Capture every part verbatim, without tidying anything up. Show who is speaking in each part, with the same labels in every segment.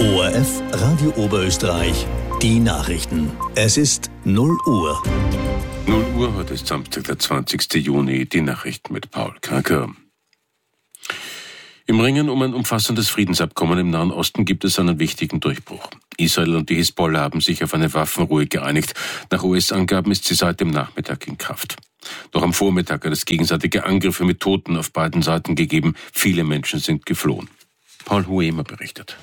Speaker 1: O R F Radio Oberösterreich, die Nachrichten. Es ist null Uhr.
Speaker 2: null Uhr, heute ist Samstag, der zwanzigsten Juni, die Nachrichten mit Paul Kacker. Im Ringen um ein umfassendes Friedensabkommen im Nahen Osten gibt es einen wichtigen Durchbruch. Israel und die Hisbollah haben sich auf eine Waffenruhe geeinigt. Nach U S-Angaben ist sie seit dem Nachmittag in Kraft. Noch am Vormittag hat es gegenseitige Angriffe mit Toten auf beiden Seiten gegeben. Viele Menschen sind geflohen. Paul Huemer berichtet.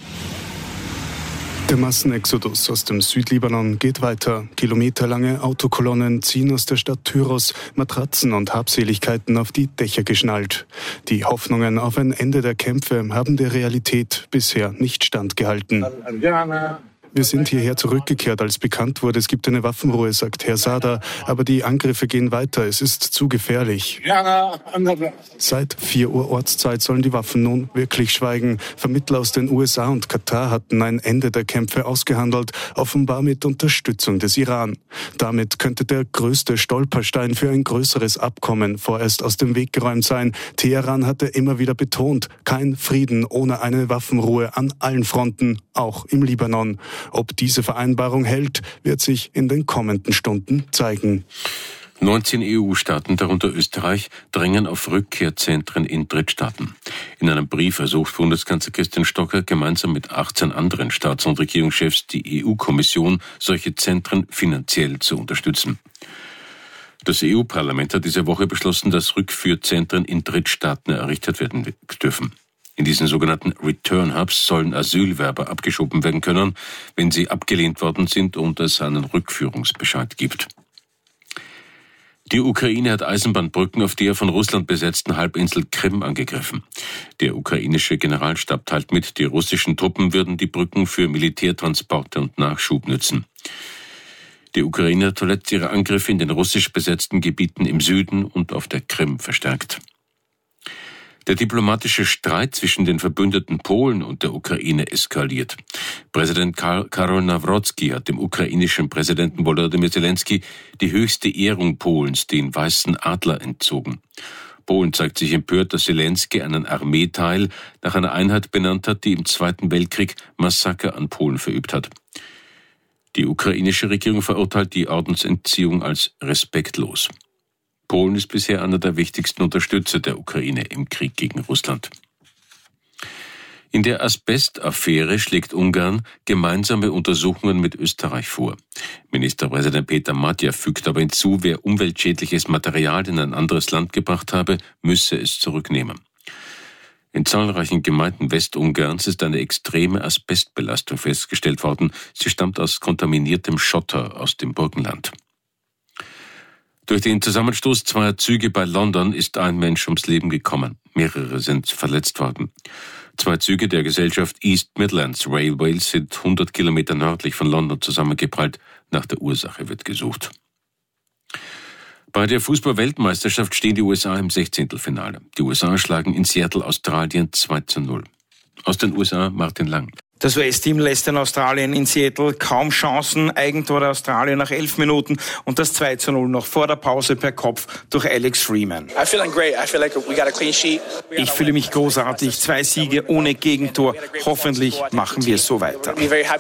Speaker 3: Der Massenexodus aus dem Südlibanon geht weiter. Kilometerlange Autokolonnen ziehen aus der Stadt Tyros, Matratzen und Habseligkeiten auf die Dächer geschnallt. Die Hoffnungen auf ein Ende der Kämpfe haben der Realität bisher nicht standgehalten. Wir sind hierher zurückgekehrt, als bekannt wurde, es gibt eine Waffenruhe, sagt Herr Sada. Aber die Angriffe gehen weiter, es ist zu gefährlich. Seit vier Uhr Ortszeit sollen die Waffen nun wirklich schweigen. Vermittler aus den U S A und Katar hatten ein Ende der Kämpfe ausgehandelt, offenbar mit Unterstützung des Iran. Damit könnte der größte Stolperstein für ein größeres Abkommen vorerst aus dem Weg geräumt sein. Teheran hatte immer wieder betont, kein Frieden ohne eine Waffenruhe an allen Fronten, auch im Libanon. Ob diese Vereinbarung hält, wird sich in den kommenden Stunden zeigen.
Speaker 2: neunzehn E U-Staaten, darunter Österreich, drängen auf Rückkehrzentren in Drittstaaten. In einem Brief ersucht Bundeskanzler Christian Stocker gemeinsam mit achtzehn anderen Staats- und Regierungschefs die E U-Kommission, solche Zentren finanziell zu unterstützen. Das E U-Parlament hat diese Woche beschlossen, dass Rückführzentren in Drittstaaten errichtet werden dürfen. In diesen sogenannten Return Hubs sollen Asylwerber abgeschoben werden können, wenn sie abgelehnt worden sind und es einen Rückführungsbescheid gibt. Die Ukraine hat Eisenbahnbrücken auf der von Russland besetzten Halbinsel Krim angegriffen. Der ukrainische Generalstab teilt mit, die russischen Truppen würden die Brücken für Militärtransporte und Nachschub nützen. Die Ukraine hat zuletzt ihre Angriffe in den russisch besetzten Gebieten im Süden und auf der Krim verstärkt. Der diplomatische Streit zwischen den Verbündeten Polen und der Ukraine eskaliert. Präsident Karol Nawrocki hat dem ukrainischen Präsidenten Volodymyr Zelensky die höchste Ehrung Polens, den Weißen Adler, entzogen. Polen zeigt sich empört, dass Zelensky einen Armeeteil nach einer Einheit benannt hat, die im Zweiten Weltkrieg Massaker an Polen verübt hat. Die ukrainische Regierung verurteilt die Ordensentziehung als respektlos. Polen ist bisher einer der wichtigsten Unterstützer der Ukraine im Krieg gegen Russland. In der Asbest-Affäre schlägt Ungarn gemeinsame Untersuchungen mit Österreich vor. Ministerpräsident Peter Matjar fügt aber hinzu, wer umweltschädliches Material in ein anderes Land gebracht habe, müsse es zurücknehmen. In zahlreichen Gemeinden Westungarns ist eine extreme Asbestbelastung festgestellt worden. Sie stammt aus kontaminiertem Schotter aus dem Burgenland. Durch den Zusammenstoß zweier Züge bei London ist ein Mensch ums Leben gekommen. Mehrere sind verletzt worden. Zwei Züge der Gesellschaft East Midlands Railways sind hundert Kilometer nördlich von London zusammengeprallt. Nach der Ursache wird gesucht. Bei der Fußball-Weltmeisterschaft stehen die U S A im Sechzehntelfinale. Die U S A schlagen in Seattle Australien zwei zu null. Aus den U S A Martin Lang.
Speaker 4: Das U S-Team lässt in Australien in Seattle kaum Chancen. Eigentor der Australier nach elf Minuten und das zwei zu null noch vor der Pause per Kopf durch Alex Freeman. Ich fühle mich großartig. Zwei Siege ohne Gegentor. Hoffentlich machen wir es so weiter.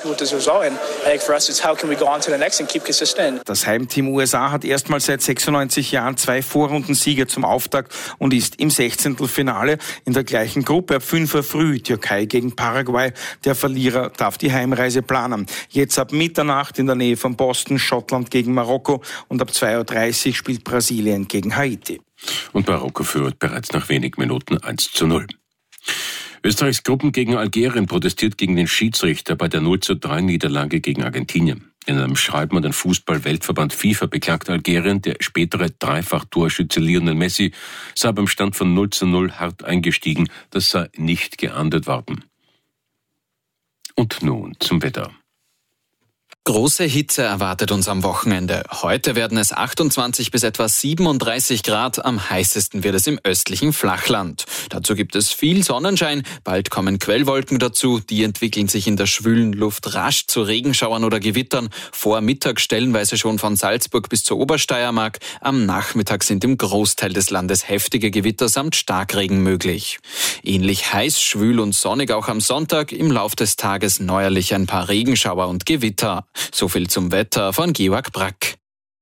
Speaker 4: Das Heimteam U S A hat erstmals seit sechsundneunzig Jahren zwei Vorrundensieger zum Auftakt und ist im Sechzehntelfinale in der gleichen Gruppe. Ab fünf Uhr früh Türkei gegen Paraguay. Der Verlierer darf die Heimreise planen. Jetzt ab Mitternacht in der Nähe von Boston, Schottland gegen Marokko und ab zwei Uhr dreißig spielt Brasilien gegen Haiti.
Speaker 2: Und Marokko führt bereits nach wenigen Minuten eins zu null. Österreichs Gruppen gegen Algerien protestiert gegen den Schiedsrichter bei der null zu drei Niederlage gegen Argentinien. In einem Schreiben an den Fußball-Weltverband FIFA beklagt Algerien, der spätere Dreifach-Torschütze Lionel Messi sei beim Stand von null zu null hart eingestiegen. Das sei nicht geahndet worden. Und nun zum Wetter.
Speaker 5: Große Hitze erwartet uns am Wochenende. Heute werden es achtundzwanzig bis etwa siebenunddreißig Grad. Am heißesten wird es im östlichen Flachland. Dazu gibt es viel Sonnenschein. Bald kommen Quellwolken dazu. Die entwickeln sich in der schwülen Luft rasch zu Regenschauern oder Gewittern. Vor Mittag stellenweise schon von Salzburg bis zur Obersteiermark. Am Nachmittag sind im Großteil des Landes heftige Gewitter samt Starkregen möglich. Ähnlich heiß, schwül und sonnig auch am Sonntag. Im Lauf des Tages neuerlich ein paar Regenschauer und Gewitter. So viel zum Wetter von Georg Brack.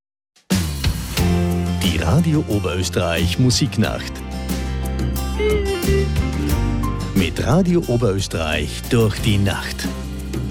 Speaker 1: Die Radio Oberösterreich Musiknacht. Mit Radio Oberösterreich durch die Nacht.